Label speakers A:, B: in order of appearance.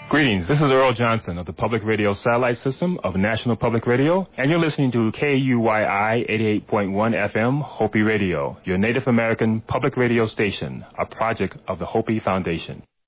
A: Greetings, this is Earl Johnson of the Public Radio Satellite System of National Public Radio, and you're listening to KUYI 88.1 FM Hopi Radio, your Native American public radio station, a project of the Hopi Foundation.